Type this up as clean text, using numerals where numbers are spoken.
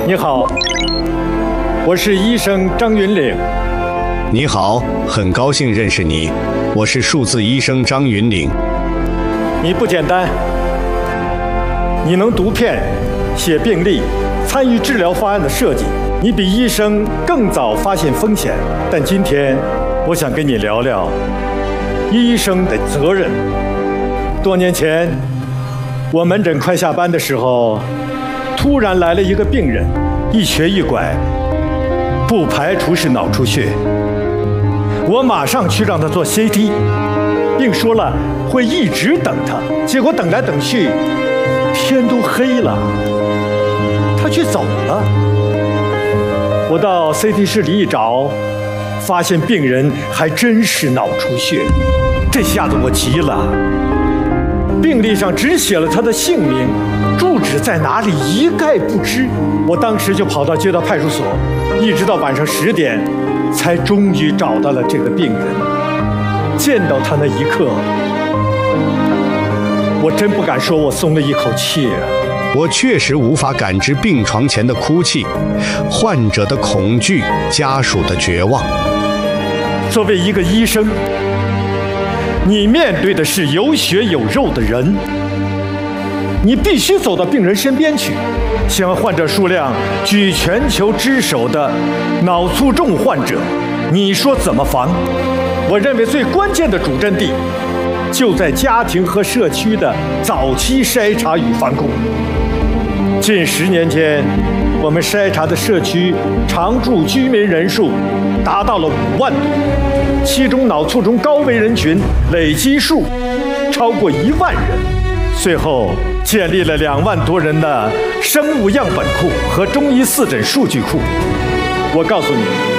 你好，我是医生张云岭。 你好，很高兴认识你，我是数字医生张云岭。 你不简单，你能读片、写病历、参与治疗方案的设计，你比医生更早发现风险。但今天，我想跟你聊聊医生的责任。多年前，我门诊快下班的时候，突然来了一个病人，一瘸一拐，不排除是脑出血。我马上去让他做 CT， 并说了会一直等他。结果等来等去，天都黑了，他却走了。我到 CT 室里一找，发现病人还真是脑出血，这下子我急了。病历上只写了他的姓名，住址在哪里一概不知。我当时就跑到街道派出所，一直到晚上10点，才终于找到了这个病人。见到他那一刻，我真不敢说我松了一口气啊。 我确实无法感知病床前的哭泣，患者的恐惧，家属的绝望。 作为一个医生，你面对的是有血有肉的人，你必须走到病人身边去，向患者数量居全球之首的脑卒中患者，你说怎么防？我认为最关键的主阵地就在家庭和社区的早期筛查与防控。近10年间，我们筛查的社区常住居民人数达到了5万多，其中脑卒中高危人群累计数超过1万人。随后建立了2万多人的生物样本库和中医4诊数据库。我告诉你，